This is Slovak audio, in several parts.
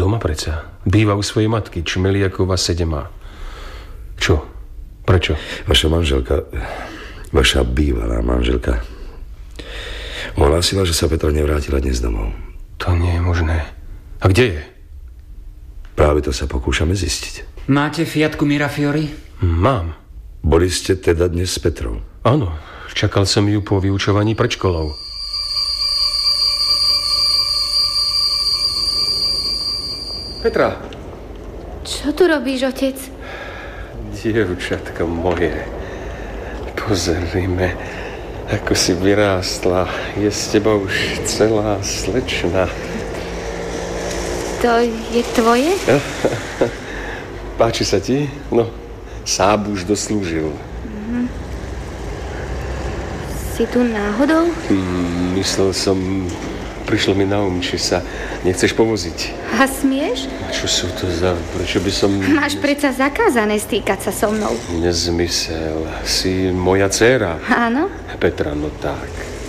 doma predsa. Býva u svojej matky, Čmeliakova 7. Čo? Prečo? Vaša manželka, vaša bývalá manželka, ohlásila, že sa Petra nevrátila dnes domov. To nie je možné. A kde je? Práve to sa pokúšame zistiť. Máte Fiatku Mirafiori? Mám. Boli ste teda dnes s Petrou? Áno, čakal som ju po vyučovaní pred školou. Petra. Čo tu robíš, otec? Dievčatko moje, pozrime, ako si vyrástla. Je s tebou už celá slečna. To je tvoje? Páči sa ti? No, sáb už doslúžil. Si tu náhodou? Myslel som, prišlo mi na či sa nechceš povoziť. A smieš? Čo sú to za... Prečo by som... Máš predsa zakázané stýkať sa so mnou. Nezmysel. Si moja dcéra. Áno? Petra, no tak.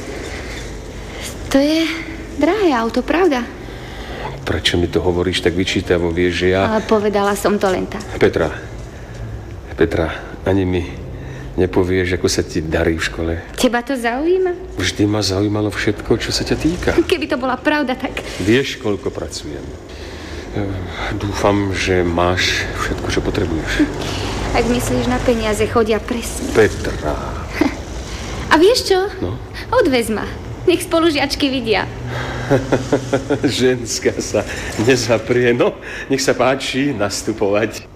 To je drahé auto, pravda? Prečo mi to hovoríš tak vyčítavo? Vieš, že ja... Ale povedala som to len tak. Petra, ani mi nepovieš, ako sa ti darí v škole. Teba to zaujíma? Vždy ma zaujímalo všetko, čo sa ťa týka. Keby to bola pravda, tak... Vieš, koľko pracujem. Dúfam, že máš všetko, čo potrebuješ. Ak myslíš na peniaze, chodia presne. Petra. A vieš čo? No? Odvez ma. Nech spolužiačky vidia. Ženská sa nezaprie. No, nech sa páči nastupovať.